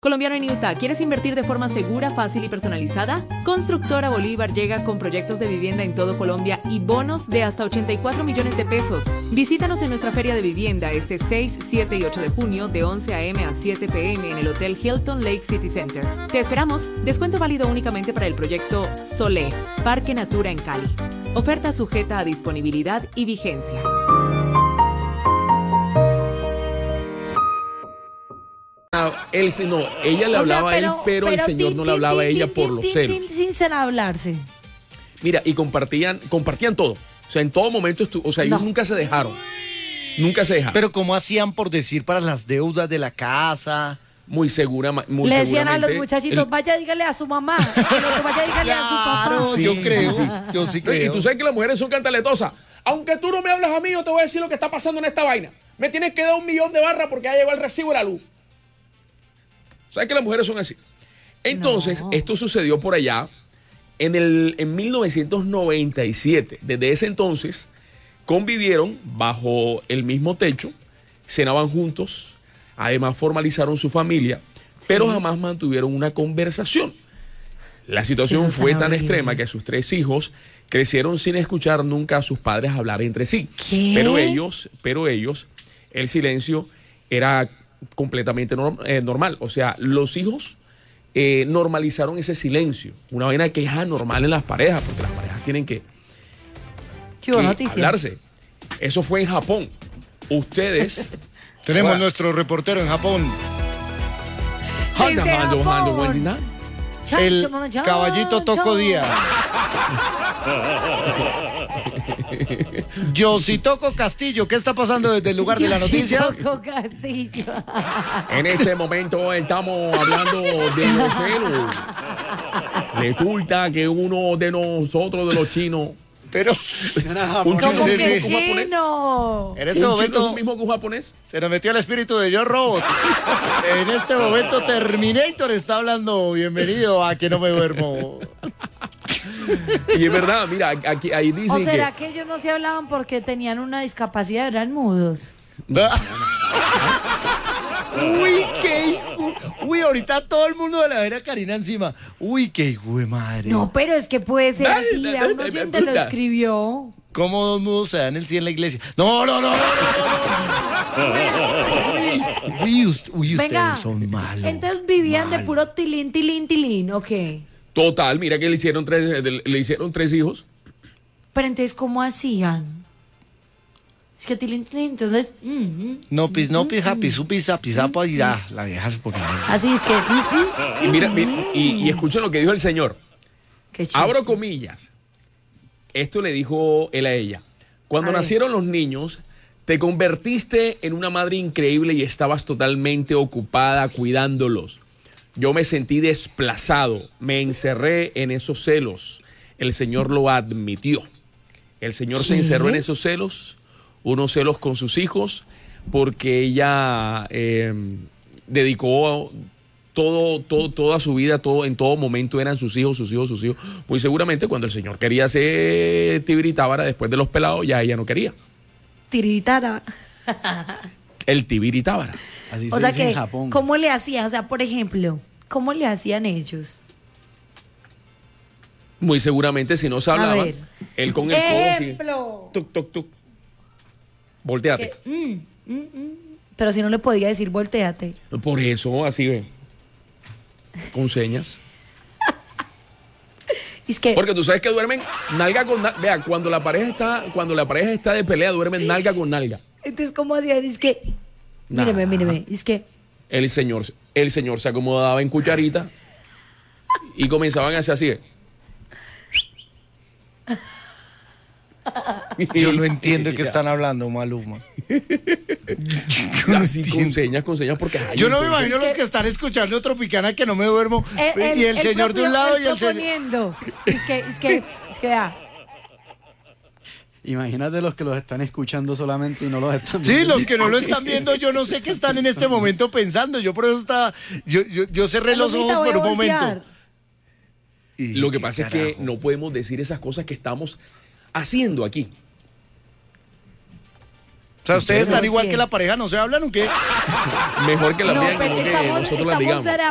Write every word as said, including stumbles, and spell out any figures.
Colombiano en Utah, ¿quieres invertir de forma segura, fácil y personalizada? Constructora Bolívar llega con proyectos de vivienda en todo Colombia y bonos de hasta ochenta y cuatro millones de pesos. Visítanos en nuestra feria de vivienda este seis, siete y ocho de junio de once a eme a siete pe eme en el Hotel Hilton Lake City Center. Te esperamos. Descuento válido únicamente para el proyecto Solé, Parque Natura en Cali. Oferta sujeta a disponibilidad y vigencia. Él, no, ella le O hablaba sea, a él, pero, el señor tin, no tin, le hablaba a tin, ella tin, por tin, los tin, celos. tin, sin ser hablarse. Mira, y compartían, compartían todo. O sea, en todo momento, estu- o sea, ellos No. nunca se dejaron. Nunca se dejaron. Pero ¿cómo hacían por decir para las deudas de la casa? Muy segura, muy Le decían a los seguramente, muchachitos, el- vaya, dígale a su mamá. Que vaya, dígale a su papá. Claro, Sí, yo sí, creo, sí. yo sí Y creo. tú sabes que las mujeres son cantaletosas. Aunque tú no me hablas a mí, yo te voy a decir lo que está pasando en esta vaina. Me tienes que dar un millón de barras porque ya llegó el recibo de la luz. ¿Sabes que las mujeres son así? Entonces, No. esto sucedió por allá en, el, en mil novecientos noventa y siete. Desde ese entonces, convivieron bajo el mismo techo, cenaban juntos, además formalizaron su familia, pero jamás mantuvieron una conversación. La situación Eso es fue tan tan horrible. extrema que sus tres hijos crecieron sin escuchar nunca a sus padres hablar entre sí. ¿Qué? Pero ellos, pero ellos, el silencio era completamente norm- eh, normal. O sea, los hijos eh, normalizaron ese silencio. Una vaina que es anormal en las parejas, porque las parejas tienen que, ¿Qué hubo que noticias? hablarse. Eso fue en Japón. Ustedes... Tenemos Ahora, nuestro reportero en Japón, Handa, Desde mando, mando, Japón. Wendy, na. Chan, el chan, chan, caballito Toco chan. Díaz. Yositoco Castillo, ¿qué está pasando desde el lugar de la noticia? Yositoco Castillo. En este momento estamos hablando de los celos. Resulta que uno de nosotros, de los chinos, Pero un chino ¿Cómo es que un mismo que un japonés. chino? en Un este chino es momento un mismo que un japonés. se nos metió el espíritu de Yo Robot. En este momento Terminator está hablando. Bienvenido a Que No Me Duermo. Y es verdad, mira, aquí ahí ¿O dicen será que ellos no se hablaban porque tenían una discapacidad, eran mudos? Uy, qué hijo. Uy, ahorita todo el mundo de la vera Karina encima. Uy, qué hijo de madre. No, pero es que puede ser Dale, así. dale, Vea, un dale, oyente dale, lo dale. escribió. ¿Cómo dos mudos se dan el sí en la iglesia? No, no, no, no, no, no. Uy, uy, ust- uy, ustedes Venga, son malos. entonces vivían de malos. puro tilín, tilín, tilín, ¿ok? que total, mira que le hicieron tres, le hicieron tres hijos. Pero entonces, ¿cómo hacían? Es que tilín, tilín, entonces... mm, mm, No, pis, no, pis, happy, supi, sapi, sapa, y ya, la vieja se ponía. así es que... mm, mm, Y mira, mira, y, y escuchen lo que dijo el señor. qué chiste. Abro comillas. Esto le dijo él a ella. Cuando A ver. nacieron los niños, te convertiste en una madre increíble y estabas totalmente ocupada cuidándolos. Yo me sentí desplazado, me encerré en esos celos. El Señor lo admitió. El Señor se ¿Qué? encerró en esos celos, unos celos con sus hijos, porque ella eh, dedicó todo, todo, toda su vida, todo, en todo momento eran sus hijos, sus hijos, sus hijos. Muy seguramente cuando el Señor quería hacer tibiritábara después de los pelados, ya ella no quería. Tiritara. El tibiritábara. Así O se sea dice en que, Japón. ¿cómo le hacían? O sea, por ejemplo, ¿cómo le hacían ellos? Muy seguramente si no se A hablaba, ver. él con el codo así, Ejemplo. tuc, tuc, tuc. Volteate. Que, mm, mm, mm. Pero si no le podía decir volteate. Por eso, así ve. Con señas. Es que Porque tú sabes que duermen nalga con nalga. Vea, cuando la pareja está, cuando la pareja está de pelea, duermen nalga con nalga. entonces ¿cómo hacían? Es que Nah. míreme, míreme, es que El señor, el señor se acomodaba en cucharita y comenzaban a hacer así. Yo no entiendo de qué están hablando, Maluma. Yo no Así con entiendo. señas, con señas, porque ay, Yo no me entonces- imagino los que están escuchando Tropicana Que No Me Duermo. eh, y el señor de un propio- lado y el señor. proponiendo. Es que, es que, es que vea. Imagínate los que los están escuchando solamente y no los están Sí, viendo. los que no lo están viendo, yo no sé qué están en este momento pensando. Yo por eso estaba. Yo, yo, yo cerré los Palomita, ojos voy por a un momento. voltear. Y Lo que qué pasa es que carajo. no podemos decir esas cosas que estamos haciendo aquí. O sea, ustedes están Pero igual sí. que la pareja, ¿no se hablan o qué? Mejor que las No, vean pero como que estamos, nosotros las estamos digamos.